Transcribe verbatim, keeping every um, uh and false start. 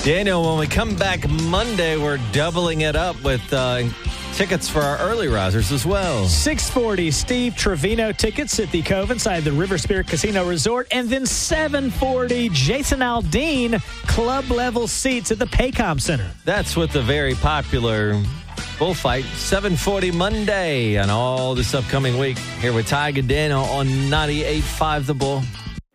Daniel, when we come back Monday, we're doubling it up with uh, tickets for our early risers as well. six forty Steve Trevino tickets at the Cove inside the River Spirit Casino Resort. And then seven forty Jason Aldean club level seats at the Paycom Center. That's with the very popular Bullfight, seven forty Monday and all this upcoming week. Here with Tiger Daniel on ninety-eight point five The Bull.